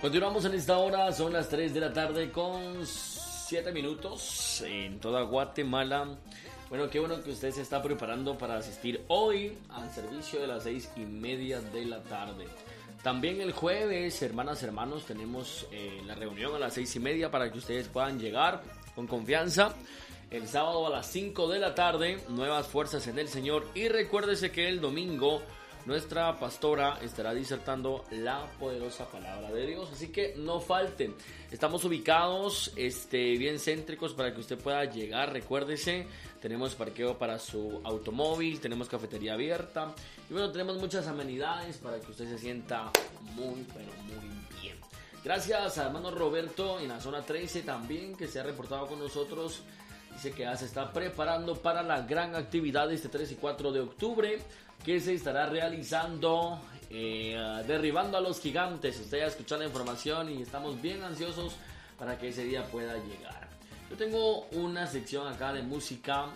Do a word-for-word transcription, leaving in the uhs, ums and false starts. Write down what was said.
Continuamos en esta hora, son las tres de la tarde con siete minutos en toda Guatemala. Bueno, qué bueno que usted se está preparando para asistir hoy al servicio de las seis y media de la tarde. También el jueves, hermanas, hermanos, tenemos eh, la reunión a las seis y media para que ustedes puedan llegar con confianza. El sábado a las cinco de la tarde, nuevas fuerzas en el Señor. Y recuérdese que el domingo nuestra pastora estará disertando la poderosa palabra de Dios, así que no falten. Estamos ubicados este, bien céntricos para que usted pueda llegar. Recuérdese, tenemos parqueo para su automóvil, tenemos cafetería abierta y bueno, tenemos muchas amenidades para que usted se sienta muy, pero muy bien. Gracias a hermano Roberto en la zona trece también, que se ha reportado con nosotros. Dice que ya se está preparando para la gran actividad de este tres y cuatro de octubre, que se estará realizando eh, derribando a los gigantes. Usted ya escuchó la información y estamos bien ansiosos para que ese día pueda llegar. Yo tengo una sección acá de música